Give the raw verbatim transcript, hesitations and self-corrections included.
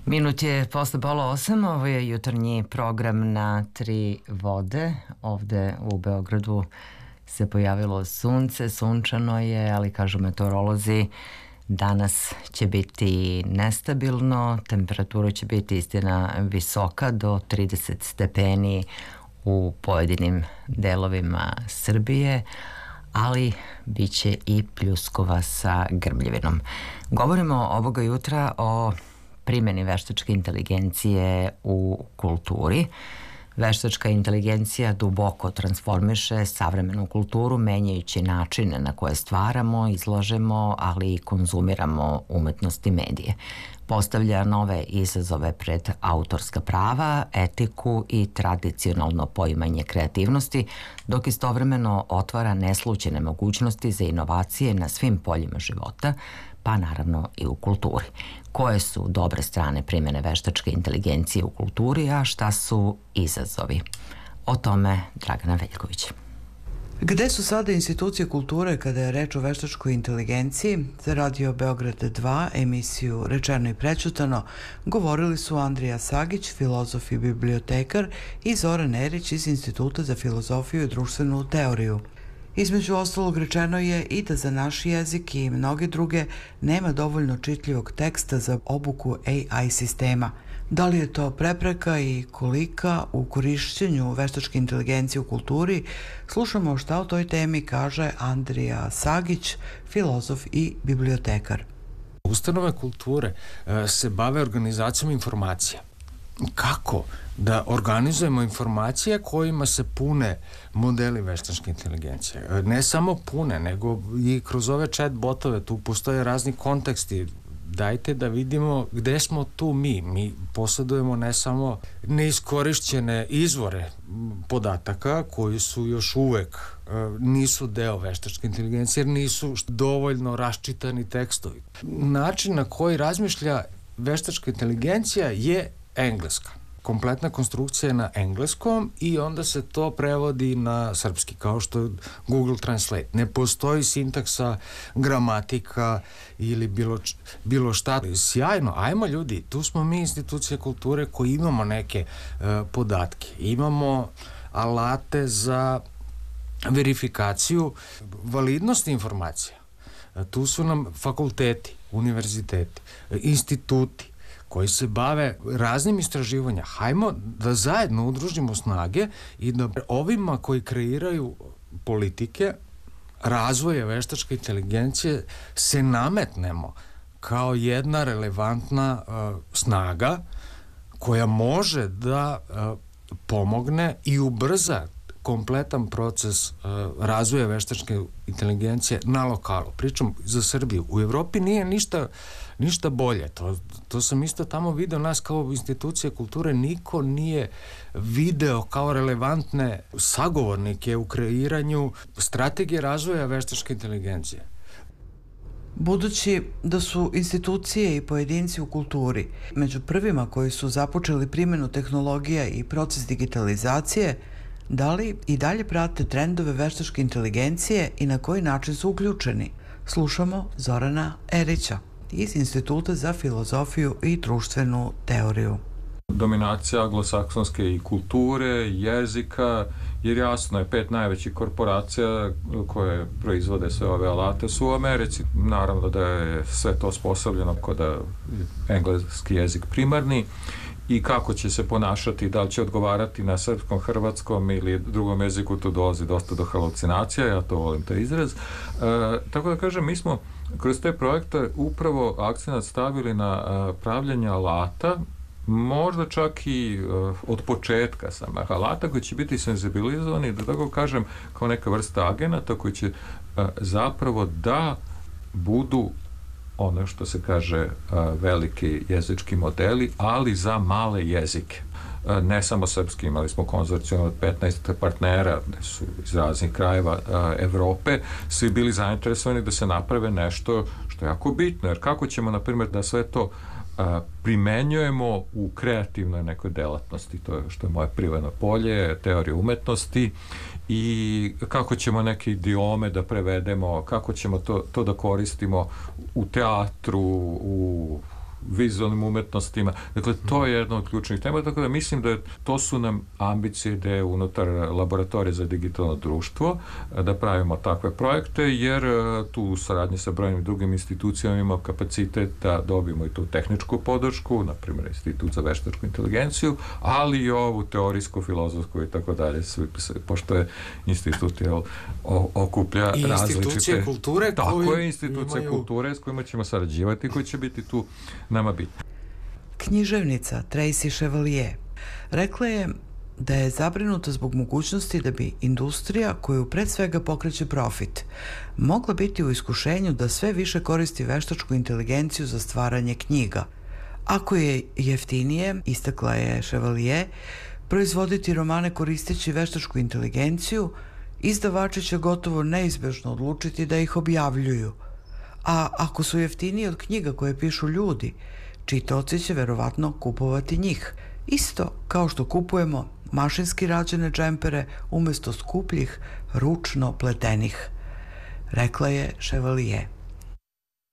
Minut je posle pola osam, ovo je jutarnji program na Tri vode. Ovde u Beogradu se pojavilo sunce, sunčano je, ali kažu meteorolozi, danas će biti nestabilno, temperatura će biti istina visoka do trideset stepeni u pojedinim delovima Srbije, ali bit će i pljuskova sa grmljevinom. Govorimo ovoga jutra o primjeni veštačke inteligencije u kulturi. Veštačka inteligencija duboko transformiše savremenu kulturu menjajući načine na koje stvaramo, izlažemo, ali i konzumiramo umetnost i medije. Postavlja nove izazove pred autorska prava, etiku i tradicionalno poimanje kreativnosti, dok istovremeno otvara neslućene mogućnosti za inovacije na svim poljima života, pa naravno i u kulturi. Koje su dobre strane primjene veštačke inteligencije u kulturi, a šta su izazovi? O tome Dragana Veljković. Gde su sada institucije kulture kada je reč o veštačkoj inteligenciji? Za Radio Beograd dva, emisiju Rečeno i prećutano, govorili su Andrija Sagić, filozof i bibliotekar, i Zoran Erić iz Instituta za filozofiju i društvenu teoriju. Između ostalog rečeno je i da za naš jezik i mnoge druge nema dovoljno čitljivog teksta za obuku A I sistema. Da li je to prepreka i kolika u korišćenju veštačke inteligencije u kulturi? Slušamo šta o toj temi kaže Andrija Sagić, filozof i bibliotekar. Ustanove kulture se bave organizacijom informacija. Kako da organizujemo informacije kojima se pune modeli veštačke inteligencije? Ne samo pune, nego i kroz ove chat botove tu postoje razni konteksti. Dajte da vidimo gde smo tu mi. Mi posjedujemo ne samo neiskorišćene izvore podataka koji su još uvek nisu deo veštačke inteligencije jer nisu dovoljno raščitani tekstovi. Način na koji razmišlja veštačka inteligencija je engleska. Kompletna konstrukcija je na engleskom i onda se to prevodi na srpski, kao što je Google Translate. Ne postoji sintaksa, gramatika ili bilo, bilo šta. Sjajno, ajmo ljudi, tu smo mi institucije kulture koji imamo neke uh, podatke. Imamo alate za verifikaciju validnosti informacija. Uh, tu su nam fakulteti, univerziteti, uh, instituti koji se bave raznim istraživanja. Hajmo da zajedno udružimo snage i da ovima koji kreiraju politike razvoja veštačke inteligencije se nametnemo kao jedna relevantna uh, snaga koja može da uh, pomogne i ubrza kompletan proces uh, razvoja veštačke inteligencije na lokalu. Pričam za Srbiju. U Evropi nije ništa ništa bolje. To, to sam isto tamo video, nas kao institucije kulture niko nije video kao relevantne sagovornike u kreiranju strategije razvoja veštačke inteligencije. Budući da su institucije i pojedinci u kulturi među prvima koji su započeli primjenu tehnologija i proces digitalizacije, da li i dalje prate trendove veštačke inteligencije i na koji način su uključeni? Slušamo Zorana Erića iz Instituta za filozofiju i društvenu teoriju. Dominacija anglosaksonske i kulture, jezika, jer jasno je pet najvećih korporacija koje proizvode sve ove alate su u Americi. Naravno da je sve to osposobljeno kod engleski jezik primarni i kako će se ponašati, da li će odgovarati na srpskom, hrvatskom ili drugom jeziku, tu dolazi dosta do halucinacija, ja to volim taj izraz. E, tako da kažem, mi smo kroz te projekte upravo akcenat stavili na a, pravljanje alata, možda čak i a, od početka samih alata koji će biti senzibilizovani, da tako kažem, kao neka vrsta agenata koji će a, zapravo da budu ono što se kaže a, veliki jezički modeli, ali za male jezike. A, ne samo srpski, imali smo konzorcijum od petnaest partnera, gde su iz raznih krajeva a, Evrope, svi bili zainteresovani da se naprave nešto što je jako bitno, jer kako ćemo, na primjer, da sve to a, primenjujemo u kreativnoj nekoj delatnosti, to je što je moje privatno polje, teorija umetnosti, i kako ćemo neke idiome da prevedemo, kako ćemo to, to da koristimo u teatru, u vizualnim umetnostima. Dakle, to je jedna od ključnih tema, tako da mislim da to su nam ambicije ideje unutar laboratorija za digitalno društvo, da pravimo takve projekte, jer tu u saradnji sa brojnim drugim institucijama imamo kapacitet da dobijemo i tu tehničku podršku, na primjer Institut za veštačku inteligenciju, ali i ovu teorijsku, filozofsku i tako dalje, pošto je institut jel, okuplja I različite... institucije kulture tako je, institucije imaju... kulture s kojima ćemo sarađivati i koji će biti tu nama biti. Književnica Tracy Chevalier rekla je da je zabrinuta zbog mogućnosti da bi industrija, koju pred svega pokreće profit, mogla biti u iskušenju da sve više koristi veštačku inteligenciju za stvaranje knjiga. Ako je jeftinije, istakla je Chevalier, proizvoditi romane koristeći veštačku inteligenciju, izdavači će gotovo neizbežno odlučiti da ih objavljuju. A ako su jeftiniji od knjiga koje pišu ljudi, čitaoci će verovatno kupovati njih, isto kao što kupujemo mašinski rađene džempere umjesto skupljih, ručno pletenih, rekla je Chevalier.